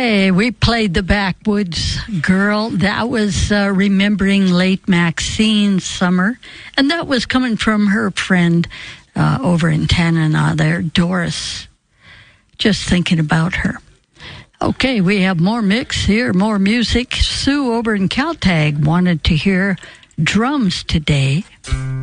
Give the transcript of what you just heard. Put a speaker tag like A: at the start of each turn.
A: Okay, we played the Backwoods Girl. That was remembering late Maxine's summer. And that was coming from her friend over in Tanana there, Doris. Just thinking about her. Okay, we have more mix here, more music. Sue over in Caltag wanted to hear drums today.